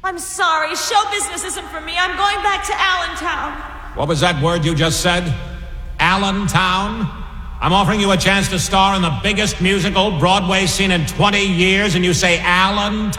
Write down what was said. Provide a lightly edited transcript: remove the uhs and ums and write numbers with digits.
I'm sorry. Show business isn't for me. I'm going back to Allentown. What was that word you just said? Allentown? I'm offering you a chance to star in the biggest musical Broadway scene in 20 years, and you say Allentown?